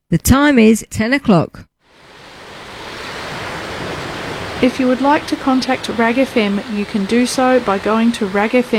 The time is 10 o'clock. If you would like to contact RAG FM, you can do so by going to RAG FM